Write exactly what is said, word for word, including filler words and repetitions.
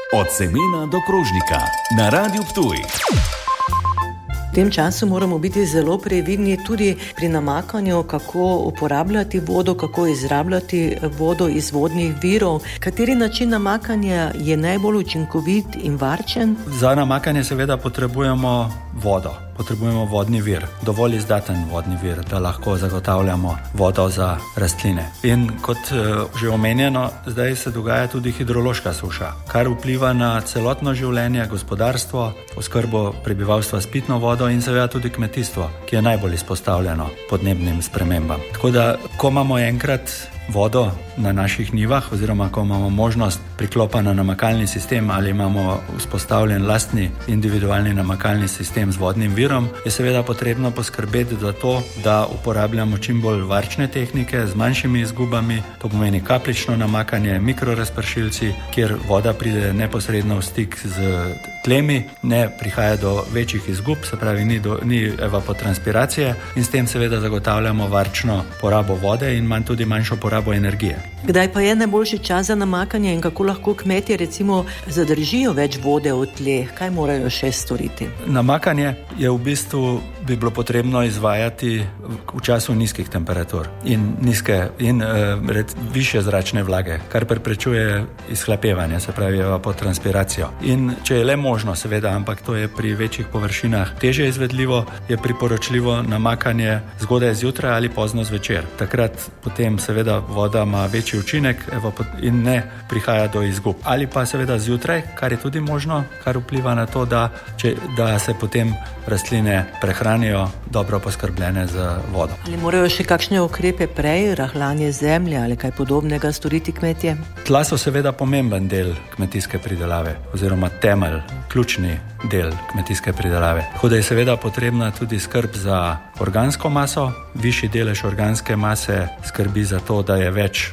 Od semena do krožnika na Radiu Ptuj. V tem času moramo biti zelo previdni tudi pri namakanju, kako uporabljati vodo, kako izrabljati vodo iz vodnih virov. Kateri način namakanja je najbolj učinkovit in varčen? Za namakanje seveda potrebujemo vodo. Potrebujemo vodni vir, dovolj izdaten vodni vir, da lahko zagotavljamo vodo za rastline. In kot že omenjeno, zdaj se dogaja tudi hidrološka suša, kar vpliva na celotno življenje, gospodarstvo, oskrbo prebivalstva s pitno vodo in seveda tudi kmetijstvo, ki je najbolj izpostavljeno podnebnim spremembam. Tako da, ko imamo enkrat vodo na naših njivah oziroma ko imamo možnost priklopa na namakalni sistem ali imamo vzpostavljen lastni individualni namakalni sistem z vodnim virom, je seveda potrebno poskrbeti za to, da uporabljamo čim bolj varčne tehnike z manjšimi izgubami. To pomeni kapljično namakanje, mikrorazpršilci, kjer voda pride neposredno v stik z tlemi, ne prihaja do večjih izgub, se pravi ni, do, ni evapotranspiracije in s tem seveda zagotavljamo varčno porabo vode in manj tudi manjšo porabo energije. Kdaj pa je najboljši čas za namakanje in kako lahko kmetje recimo zadržijo več vode v tleh? Kaj morajo še storiti? Namakanje je v bistvu bi bilo potrebno izvajati v času nizkih temperatur in nizke in uh, red, više zračne vlage, kar preprečuje izhlapevanje, se pravi evapotranspiracijo. In če je le možno, seveda, ampak to je pri večjih površinah težje izvedljivo, je priporočljivo namakanje zgodaj zjutraj ali pozno zvečer. Takrat potem seveda voda ima večji učinek in ne prihaja do izgub. Ali pa seveda zjutraj, kar je tudi možno, kar vpliva na to, da, če, da se potem rastline prehranijo dobro poskrbljene z vodo. Ali morajo še kakšne ukrepe prej, rahljanje zemlje ali kaj podobnega storiti kmetje? Tla so seveda pomemben del kmetijske pridelave oziroma temelj, ključni del kmetijske pridelave. Tako da je seveda potrebna tudi skrb za organsko maso. Višji delež organske mase skrbi za to, da je več